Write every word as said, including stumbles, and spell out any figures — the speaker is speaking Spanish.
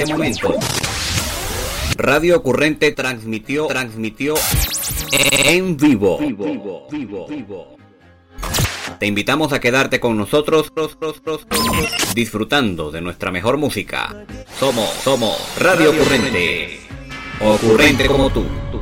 momento. Radio Ocurrente transmitió, transmitió en vivo. vivo, vivo, vivo. Te invitamos a quedarte con nosotros, disfrutando de nuestra mejor música. Somos, somos Radio Ocurrente. Ocurrente como tú.